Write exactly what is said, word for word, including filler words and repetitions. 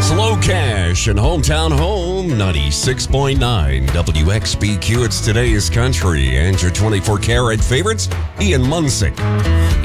Slow Cash and Hometown Home, ninety-six point nine W X B Q. It's today's country and your twenty-four karat favorites, Ian Munsick.